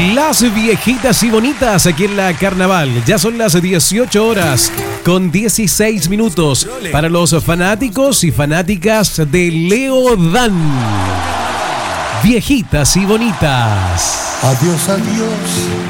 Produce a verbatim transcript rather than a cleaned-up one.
Las viejitas y bonitas aquí en la Carnaval. Ya son las dieciocho horas con dieciséis minutos para los fanáticos y fanáticas de Leo Dan. Viejitas y bonitas. Adiós, adiós.